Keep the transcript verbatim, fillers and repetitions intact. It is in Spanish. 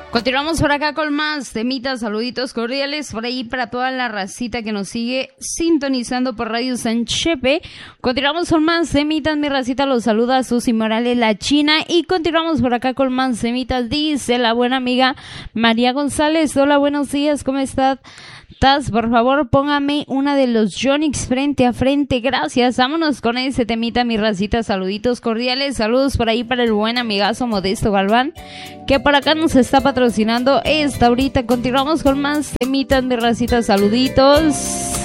Continuamos por acá con más temitas, saluditos cordiales por ahí para toda la racita que nos sigue sintonizando por Radio San Chepe. Continuamos con más temitas, mi racita los saluda Susi Morales, la China, y continuamos por acá con más temitas. Dice la buena amiga María González: hola, buenos días, ¿cómo estás? Taz, por favor, póngame una de los Jonix frente a frente, gracias. Vámonos con ese temita, mi racita, saluditos cordiales, saludos por ahí para el buen amigazo Modesto Galván, que por acá nos está patrocinando esta ahorita. Continuamos con más temitas, mi racita, saluditos.